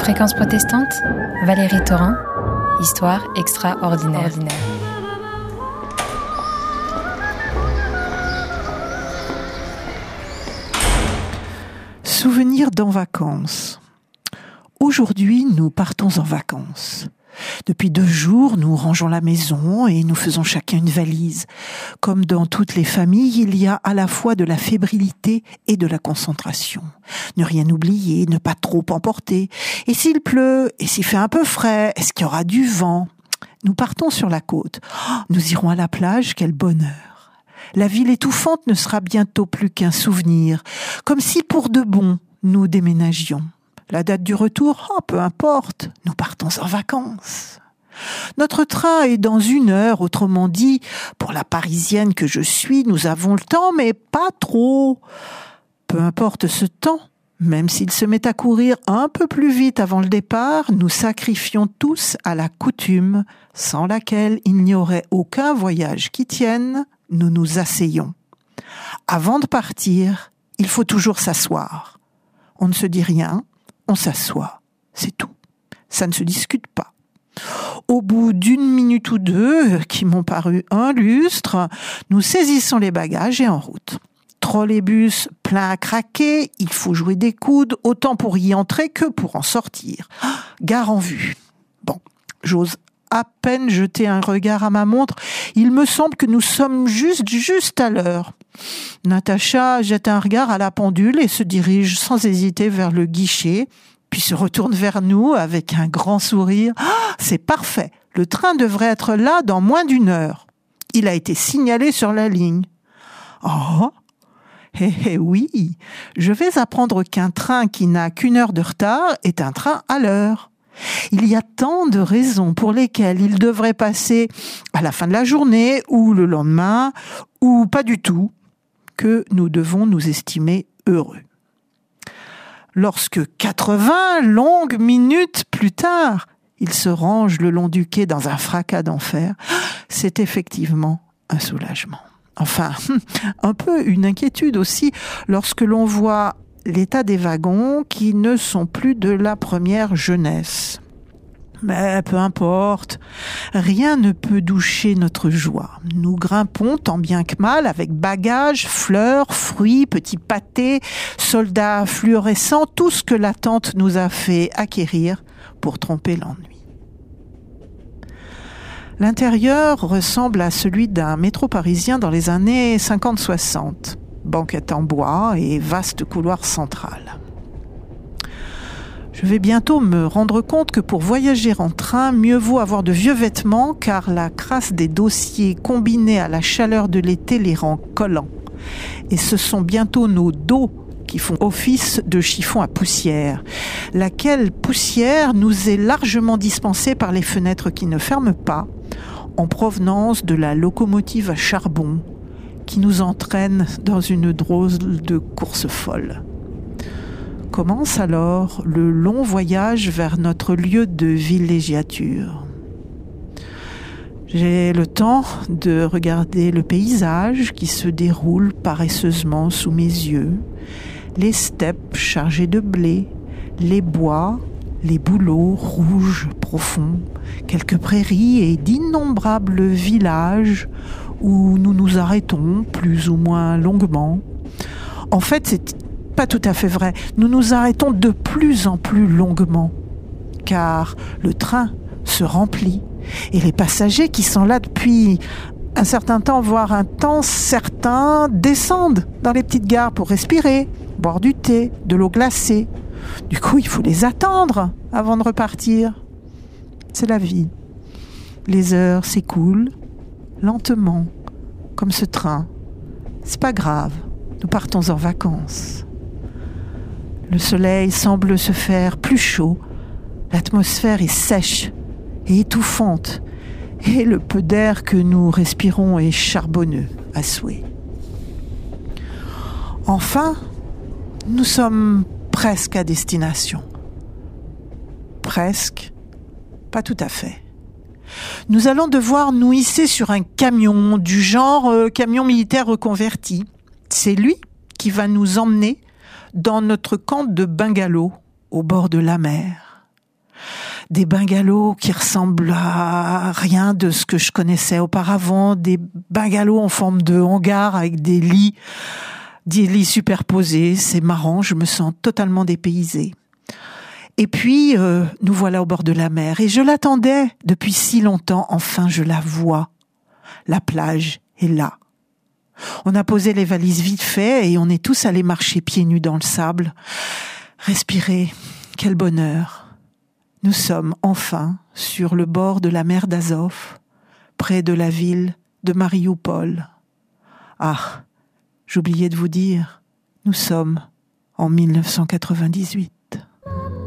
Fréquence protestante, Valérie Thorin, Histoire extraordinaire. Souvenirs d'en vacances. Aujourd'hui, nous partons en vacances. Depuis 2 jours, nous rangeons la maison et nous faisons chacun une valise. Comme dans toutes les familles, il y a à la fois de la fébrilité et de la concentration. Ne rien oublier, ne pas trop emporter. Et s'il pleut? Et s'il fait un peu frais? Est-ce qu'il y aura du vent? Nous partons sur la côte. Nous irons à la plage, quel bonheur! La ville étouffante ne sera bientôt plus qu'un souvenir, comme si pour de bon nous déménagions. La date du retour, peu importe, nous partons en vacances. Notre train est dans 1 heure, autrement dit, pour la Parisienne que je suis, nous avons le temps, mais pas trop. Peu importe ce temps, même s'il se met à courir un peu plus vite avant le départ, nous sacrifions tous à la coutume, sans laquelle il n'y aurait aucun voyage qui tienne, nous nous asseyons. Avant de partir, il faut toujours s'asseoir. On ne se dit rien, on s'assoit, c'est tout. Ça ne se discute pas. Au bout d'1 minute ou 2, qui m'ont paru un lustre, nous saisissons les bagages et en route. Trolleybus plein à craquer, il faut jouer des coudes, autant pour y entrer que pour en sortir. Gare en vue. Bon, j'ose à peine jeter un regard à ma montre. Il me semble que nous sommes juste à l'heure. Natacha jette un regard à la pendule et se dirige sans hésiter vers le guichet, puis se retourne vers nous avec un grand sourire. C'est parfait, le train devrait être là dans moins d'1 heure. Il a été signalé sur la ligne. Oui, je vais apprendre qu'un train qui n'a qu'1 heure de retard est un train à l'heure. Il y a tant de raisons pour lesquelles il devrait passer à la fin de la journée ou le lendemain, ou pas du tout, que nous devons nous estimer heureux. Lorsque 80 longues minutes plus tard, il se range le long du quai dans un fracas d'enfer, c'est effectivement un soulagement. Enfin, un peu une inquiétude aussi lorsque l'on voit l'état des wagons qui ne sont plus de la première jeunesse. Mais peu importe, rien ne peut doucher notre joie. Nous grimpons tant bien que mal avec bagages, fleurs, fruits, petits pâtés, soldats fluorescents, tout ce que l'attente nous a fait acquérir pour tromper l'ennui. L'intérieur ressemble à celui d'un métro parisien dans les années 50-60. Banquette en bois et vaste couloir central. Je vais bientôt me rendre compte que pour voyager en train, mieux vaut avoir de vieux vêtements car la crasse des dossiers combinée à la chaleur de l'été les rend collants. Et ce sont bientôt nos dos qui font office de chiffon à poussière, laquelle poussière nous est largement dispensée par les fenêtres qui ne ferment pas, en provenance de la locomotive à charbon, qui nous entraîne dans une drôle de course folle. Commence alors le long voyage vers notre lieu de villégiature. J'ai le temps de regarder le paysage qui se déroule paresseusement sous mes yeux, les steppes chargées de blé, les bois, les bouleaux rouges profonds, quelques prairies et d'innombrables villages où nous nous arrêtons plus ou moins longuement. En fait, c'est pas tout à fait vrai. Nous nous arrêtons de plus en plus longuement, car le train se remplit et les passagers qui sont là depuis un certain temps, voire un temps certain, descendent dans les petites gares pour respirer, boire du thé, de l'eau glacée. Du coup, il faut les attendre avant de repartir. C'est la vie. Les heures s'écoulent lentement, comme ce train. C'est pas grave, nous partons en vacances. Le soleil semble se faire plus chaud, l'atmosphère est sèche et étouffante, et le peu d'air que nous respirons est charbonneux à souhait. Enfin, nous sommes presque à destination. Presque, pas tout à fait. Nous allons devoir nous hisser sur un camion du genre camion militaire reconverti. C'est lui qui va nous emmener dans notre camp de bungalow au bord de la mer. Des bungalows qui ressemblent à rien de ce que je connaissais auparavant, des bungalows en forme de hangar avec des lits superposés. C'est marrant, je me sens totalement dépaysée. Et puis, nous voilà au bord de la mer. Et je l'attendais depuis si longtemps. Enfin, je la vois. La plage est là. On a posé les valises vite fait et on est tous allés marcher pieds nus dans le sable. Respirer, quel bonheur. Nous sommes enfin sur le bord de la mer d'Azov, près de la ville de Marioupol. Ah, j'oubliais de vous dire, nous sommes en 1998.